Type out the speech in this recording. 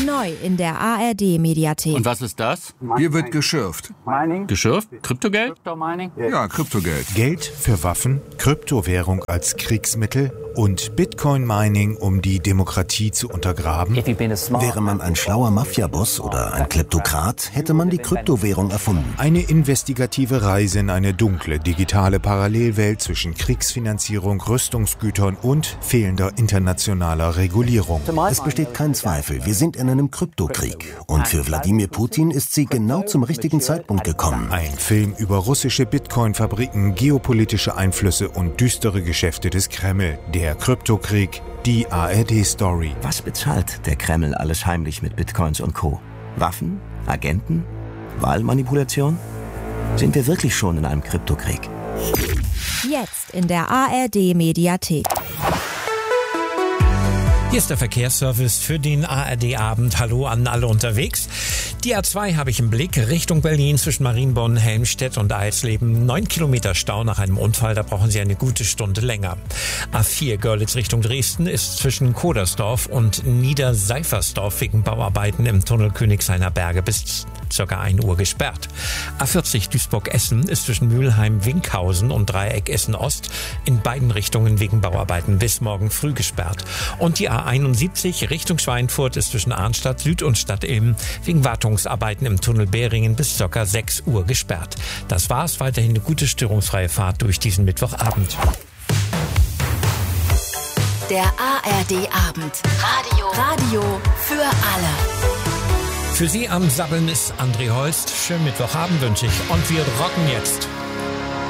Neu in der ARD-Mediathek. Und was ist das? Hier wird geschürft. Geschürft? Kryptogeld? Ja, Kryptogeld. Geld für Waffen, Kryptowährung als Kriegsmittel und Bitcoin-Mining, um die Demokratie zu untergraben. Wäre man ein schlauer Mafiaboss oder ein Kleptokrat, hätte man die Kryptowährung erfunden. Eine investigative Reise in eine dunkle, digitale Parallelwelt zwischen Kriegsfinanzierung, Rüstungsgütern und fehlender internationaler Regulierung. Es besteht kein Zweifel, wir sind in einem Kryptokrieg. Und für Wladimir Putin ist sie genau zum richtigen Zeitpunkt gekommen. Ein Film über russische Bitcoin-Fabriken, geopolitische Einflüsse und düstere Geschäfte des Kreml. Der Kryptokrieg, die ARD-Story. Was bezahlt der Kreml alles heimlich mit Bitcoins und Co.? Waffen? Agenten? Wahlmanipulation? Sind wir wirklich schon in einem Kryptokrieg? Jetzt in der ARD-Mediathek. Hier ist der Verkehrsservice für den ARD-Abend. Hallo an alle unterwegs. Die A2 habe ich im Blick, Richtung Berlin zwischen Marienborn, Helmstedt und Eisleben. 9 Kilometer Stau nach einem Unfall, da brauchen Sie eine gute Stunde länger. A4 Görlitz Richtung Dresden ist zwischen Kodersdorf und Niederseifersdorf wegen Bauarbeiten im Tunnel Königshainer Berge bis ca. 1 Uhr gesperrt. A40 Duisburg-Essen ist zwischen Mülheim-Winkhausen und Dreieck Essen-Ost in beiden Richtungen wegen Bauarbeiten bis morgen früh gesperrt. Und die A71 Richtung Schweinfurt ist zwischen Arnstadt Süd und Stadtilm wegen Wartungsarbeiten im Tunnel Behringen bis ca. 6 Uhr gesperrt. Das war's. Weiterhin eine gute störungsfreie Fahrt durch diesen Mittwochabend. Der ARD-Abend. Radio für alle. Für Sie am Sabbeln ist André Holst. Schönen Mittwochabend wünsche ich. Und wir rocken jetzt.